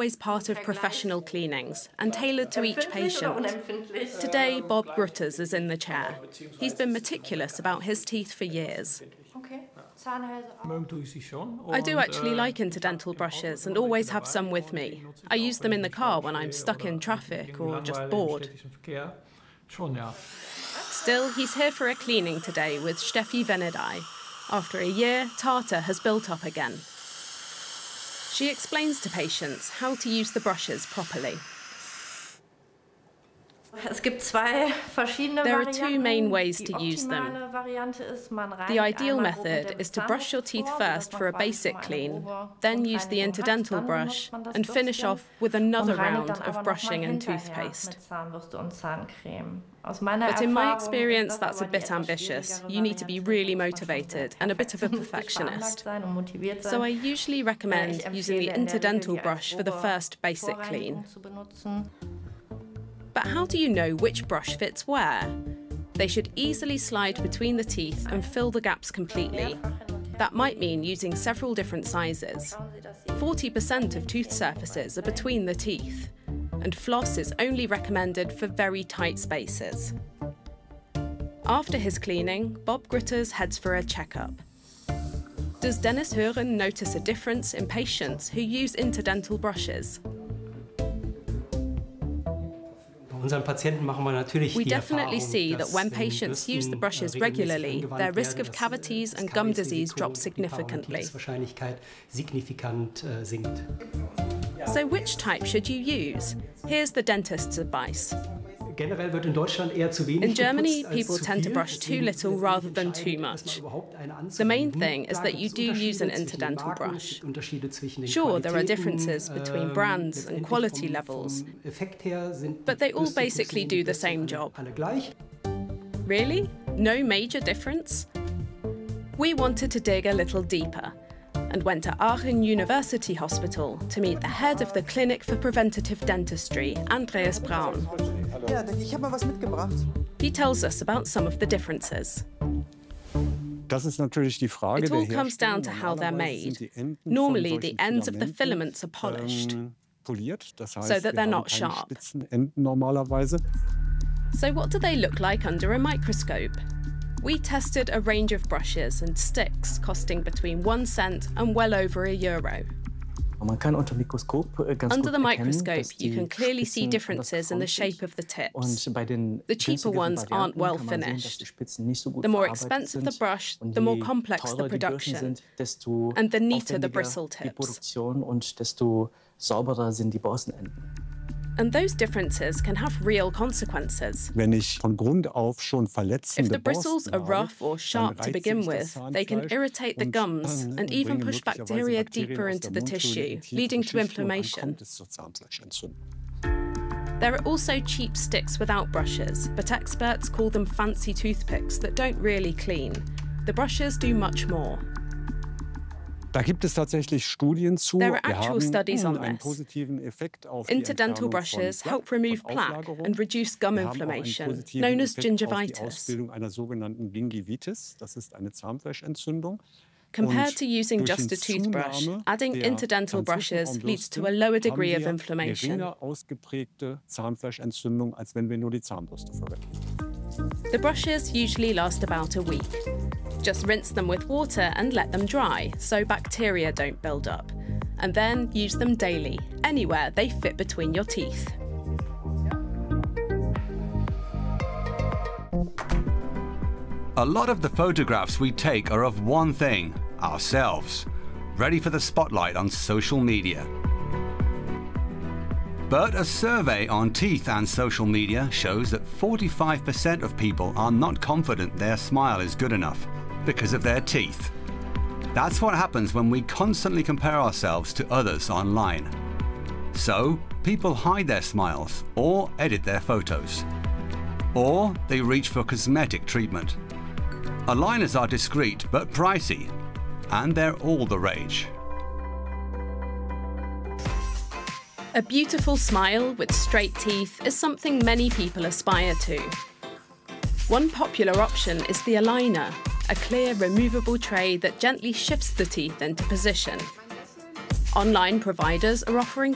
always part of professional cleanings and tailored to each patient. Today, Bob Grutters is in the chair. He's been meticulous about his teeth for years. I do actually like interdental brushes and always have some with me. I use them in the car when I'm stuck in traffic or just bored. Still, he's here for a cleaning today with Steffi Venedai. After a year, tartar has built up again. She explains to patients how to use the brushes properly. There are two main ways to use them. The ideal method is to brush your teeth first for a basic clean, then use the interdental brush and finish off with another round of brushing and toothpaste. But in my experience, that's a bit ambitious. You need to be really motivated and a bit of a perfectionist. So I usually recommend using the interdental brush for the first basic clean. But how do you know which brush fits where? They should easily slide between the teeth and fill the gaps completely. That might mean using several different sizes. 40% of tooth surfaces are between the teeth, and floss is only recommended for very tight spaces. After his cleaning, Bob Grutters heads for a checkup. Does Dennis Hören notice a difference in patients who use interdental brushes? We definitely see that when patients use the brushes regularly, their risk of cavities and gum disease drops significantly. So which type should you use? Here's the dentist's advice. In Germany, people tend to brush too little rather than too much. The main thing is that you do use an interdental brush. Sure, there are differences between brands and quality levels, but they all basically do the same job. Really? No major difference? We wanted to dig a little deeper and went to Aachen University Hospital to meet the head of the Clinic for Preventative Dentistry, Andreas Braun. He tells us about some of the differs's. It all comes down to how they're made. Normally, the ends of the filaments are polished, so that they're not sharp. So what do they look like under a microscope? We tested a range of brushes and sticks costing between 1 cent and well over €1. Under the microscope, you can clearly see differences in the shape of the tips. The cheaper ones aren't well finished. The more expensive the brush, the more complex the production, and the neater the bristle tips. And those differences can have real consequences. If the bristles are rough or sharp to begin with, they can irritate the gums and even push bacteria deeper into the tissue, leading to inflammation. There are also cheap sticks without brushes, but experts call them fancy toothpicks that don't really clean. The brushes do much more. There are actual studies on this. Interdental brushes help remove plaque and reduce gum inflammation, known as gingivitis. Compared to using just a toothbrush, adding interdental brushes leads to a lower degree of inflammation. The brushes usually last about a week. Just rinse them with water and let them dry, so bacteria don't build up. And then use them daily, anywhere they fit between your teeth. A lot of the photographs we take are of one thing, ourselves, ready for the spotlight on social media. But a survey on teeth and social media shows that 45% of people are not confident their smile is good enough because of their teeth. That's what happens when we constantly compare ourselves to others online. So, people hide their smiles or edit their photos. Or they reach for cosmetic treatment. Aligners are discreet but pricey, and they're all the rage. A beautiful smile with straight teeth is something many people aspire to. One popular option is the aligner, a clear, removable tray that gently shifts the teeth into position. Online providers are offering